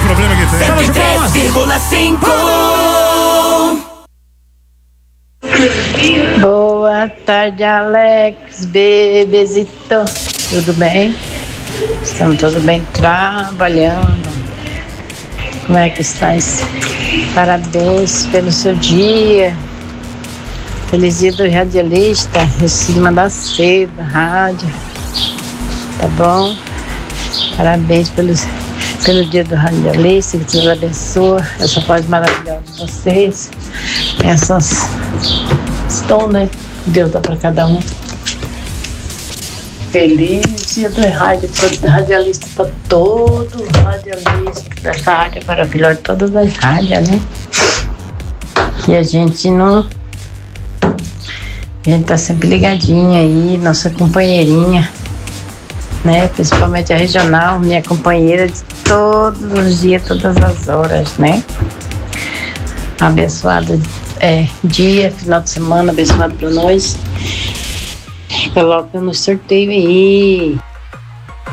problema que tem. 103,5. Boa tarde, Alex, bebezito. Tudo bem? Estamos tudo bem trabalhando. Como é que está? Parabéns pelo seu dia. Feliz dia do radialista. Esse de mandar cedo, rádio. Tá bom? Parabéns pelo dia do radialista. Que Deus abençoe essa voz maravilhosa de vocês. Essas estão, né? Deus dá para cada um. Feliz dia do radialista para todo radialista dessa rádio maravilhosa, todas as rádios, né? E a gente tá sempre ligadinha aí, nossa companheirinha, né? Principalmente a regional, minha companheira de todos os dias, todas as horas, né? Abençoado dia, final de semana, abençoado para nós. Coloca no sorteio aí.